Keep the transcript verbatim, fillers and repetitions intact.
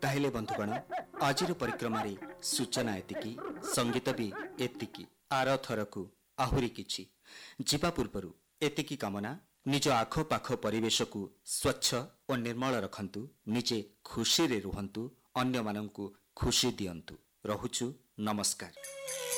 ତାହେଲେ ବନ୍ଧୁଗଣ ଆଜିର ପରିକ୍ରମାରେ ସୂଚନା ଏତିକି, ସଙ୍ଗୀତ ବି ଏତିକି। ଆର ଥରକୁ ଆହୁରି କିଛି। ଯିବା ପୂର୍ବରୁ ଏତିକି କାମନା, ନିଜ ଆଖପାଖ ପରିବେଶକୁ ସ୍ୱଚ୍ଛ ଓ ନିର୍ମଳ ରଖନ୍ତୁ, ନିଜେ ଖୁସିରେ ରୁହନ୍ତୁ, ଅନ୍ୟମାନଙ୍କୁ ଖୁସି ଦିଅନ୍ତୁ। ରହୁଛୁ, ନମସ୍କାର।